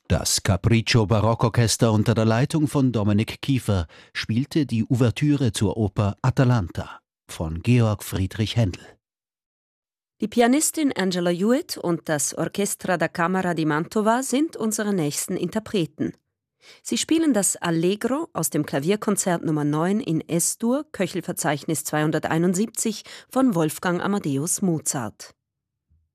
Das Capriccio Barockorchester unter der Leitung von Dominik Kiefer spielte die Ouvertüre zur Oper Atalanta von Georg Friedrich Händel. Die Pianistin Angela Hewitt und das Orchestra da Camera di Mantova sind unsere nächsten Interpreten. Sie spielen das Allegro aus dem Klavierkonzert Nummer 9 in S-Dur, Köchelverzeichnis 271 von Wolfgang Amadeus Mozart.